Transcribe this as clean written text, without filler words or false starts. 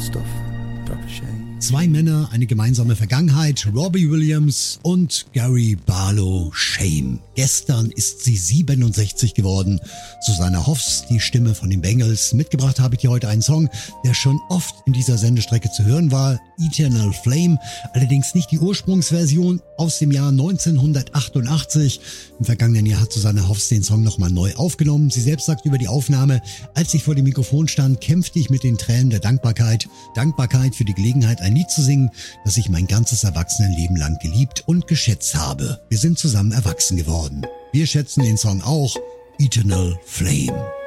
stuff. Proper shame. Zwei Männer, eine gemeinsame Vergangenheit, Robbie Williams und Gary Barlow, Shame. Gestern ist sie 67 geworden. Susanna Hoffs, die Stimme von den Bengals. Mitgebracht habe ich dir heute einen Song, der schon oft in dieser Sendestrecke zu hören war, Eternal Flame. Allerdings nicht die Ursprungsversion aus dem Jahr 1988. Im vergangenen Jahr hat Susanna Hoffs den Song nochmal neu aufgenommen. Sie selbst sagt über die Aufnahme: Als ich vor dem Mikrofon stand, kämpfte ich mit den Tränen der Dankbarkeit. Dankbarkeit für die Gelegenheit, ein Lied zu singen, das ich mein ganzes Erwachsenenleben lang geliebt und geschätzt habe. Wir sind zusammen erwachsen geworden. Wir schätzen den Song auch, Eternal Flame.